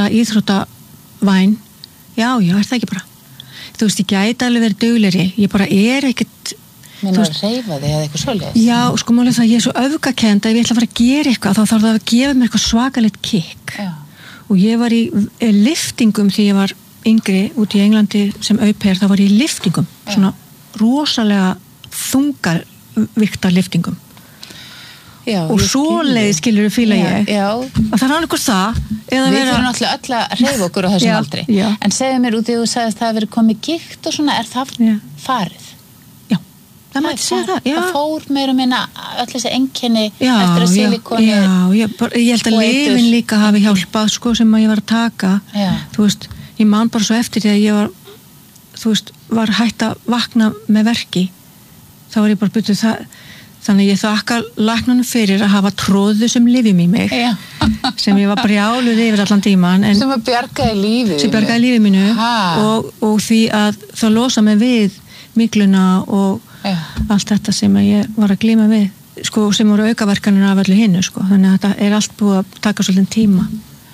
bara íþróttavæn, já, það ekki bara. Þú veist, ég gæti alveg verið duglegri, ég bara ekkert... Minna að reyfa þig eða eitthvað svoleiðis? Já, sko málið það, ég svo öfgakend að ef ég ætla að fara að gera eitthvað, þá þarf það að gefa mér eitthvað svakalegt kick. Já. Og ég var í liftingum því ég var yngri út í Englandi sem au pair, þá var ég í liftingum, svona rosalega þungarviktar liftingum. Já, og svoleiði skilur fíla ég. Já. Og það alveg hvort það. Við þurfum náttúrulega öll að hreyfa okkur á þessum aldri. Já. En segðu mér út í þú sagðist það verið komið gigt og svona, er það farið? Já, það mætti segja það. Já. Það fór meira að minna öll þessi einkenni eftir að silikoni. Já, ég held að lyfin líka hafi hjálpað sko sem að ég var að taka. Já. Þú veist, ég man bara svo eftir því að ég var, þú veist, var hætt að vakna með verki. Þá var ég bara byrjuð það. Þannig ég þakka læknunum fyrir að hafa tróðu sem lyfjum í mig sem ég var brjáluð yfir allan tíman sem að bjargaði lífið mínu og því að það losa mig við mikluna og allt þetta sem ég var að glíma við sko, sem voru aukaverkanir af öllu hinnu sko. Þannig að þetta er allt búið að taka svolítið tíma.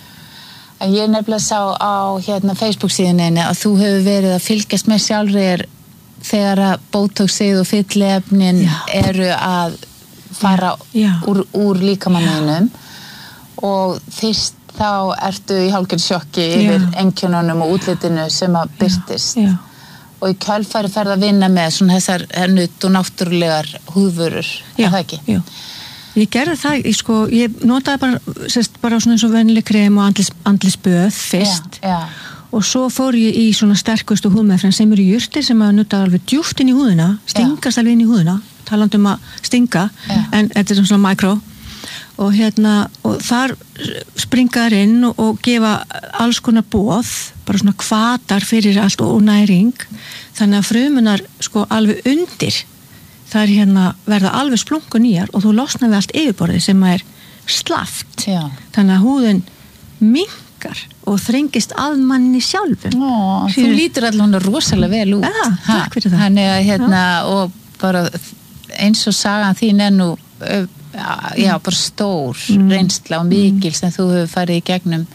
Ég nefnilega sá á Facebook síðunni að þú hefur verið að fylgjast með sjálfur þegar að botoxið og fyllefnin eru að fara úr líkamanninum og fyrst þá ertu í hálfgerð sjokki yfir einkennunum og útlitinu sem að birtist og í kjölfari ferð að vinna með svona þessar nutt og náttúrulegar húðvörur, er það ekki? Já, ég gerði það, ég notaði bara svona eins og venjuleg krem og andlisböð fyrst og svo fór ég í svona sterkustu húðmeðferð sem eru jurtir sem að nutta alveg djúpt inn í húðina, stingast alveg inn í húðina, talandi að stinga, en þetta er svona mikró og og þar springar inn og gefa alls konar boð, bara svona hvatar fyrir allt og næring, þannig að frumunar alveg undir, það er verða alveg splungun nýjar og þú losnar við allt yfirborðið sem er slaft, þannig að húðin og þrengist að manni sjálfum. Þú lítur allavega rosalega vel út. Takk fyrir það. Þannig að og bara eins og sagan þín er nú bara stór reynsla og mikil sem þú hefur farið í gegnum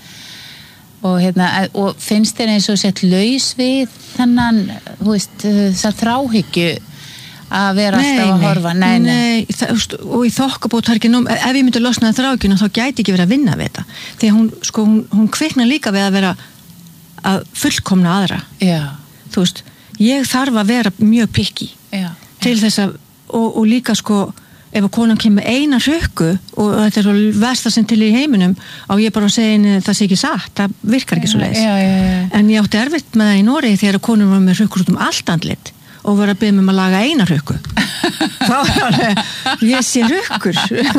og finnst þér eins og sett laus við þennan, þú veist, það þráhyggju að vera alltaf að horfa. Nei, og í þokkabót það er ekki ef ég myndi losna þráhyggjuna þá gæti ekki verið að vinna við þetta því hún kviknar líka við að vera að fullkomna aðra. Þú veist, ég þarf að vera mjög pikki til þess að og líka ef að konan kemur eina hrukku og þetta er svo versta sem til í heiminum á ég bara að segja henni það sé ekki satt, það virkar ekki svo leiðis en ég átti erfitt með það í Noregi þegar konur var með hrukkur út allt andlit og var að byrja með að laga eina hrukku þá var alveg ég sé hrukkur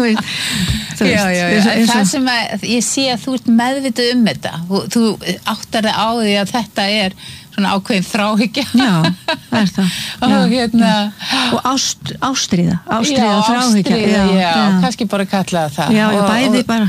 það sem að ég sé að þú ert meðvituð þetta þú áttar þig á því að þetta er svona ákveðin þráhyggja það er það og ástríða og þráhyggja kannski bara kalla það bæði bara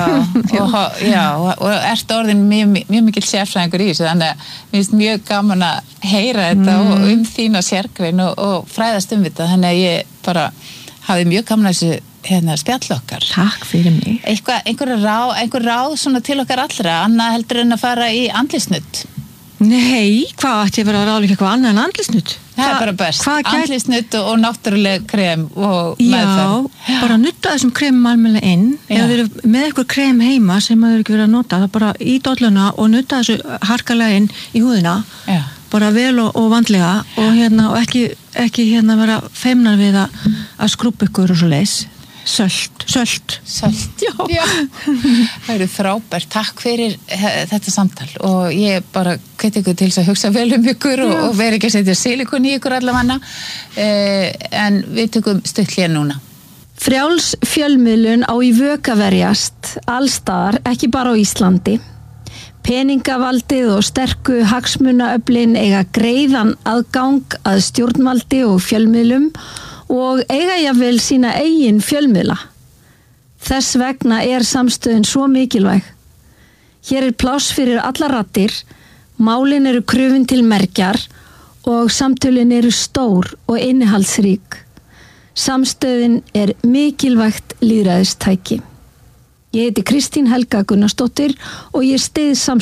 og ert orðin mjög mikil sérfræðingur í þessu þannig að mér finnst mjög gaman að heyra þetta og þína sérgrein og fræðast þetta þannig að ég bara hafi mjög gaman að þessu spjall okkar. Takk fyrir mig. Einhver ráð svona til okkar allra annað heldur en að fara í andlisnutt? Nei, hvað ætti ég að vera að ráðleika eitthvað annað en andlisnutt? Það er bara best. Andlisnutt og náttúruleg krem og meðferð. Já, bara nutta þessum kremum almennilega inn. Ef þið eru með eitthvað krem heima sem maður ekki verið að nota, það bara í dolluna og nutta þessu harkalega inn í húðina. Bara vel og vandlega og ekki vera feimnar við að skrúbba ykkur og svo leis. Sölt. Já. Það eru frábært. Takk fyrir þetta samtal og ég bara hvet ykkur til að hugsa vel ykkur og vera ekki að setja silikon í ykkur allavega en við tökum stutt hér núna. Frjáls fjölmiðlun á í vök að verjast allstaðar, ekki bara á Íslandi. Peningavaldið og sterku hagsmunaöflin eiga greiðan aðgang að stjórnvaldi og fjölmiðlum og eiga jafnvel sína eigin fjölmiðla. Þess vegna er samstöðin svo mikilvæg. Hér er pláss fyrir alla raddir, málin eru krufin til mergjar og samtölin eru stór og innihaldsrík. Samstöðin er mikilvægt lýðræðistæki. Ég heiti Kristín Helga Gunnarsdóttir og ég styð samstöðin.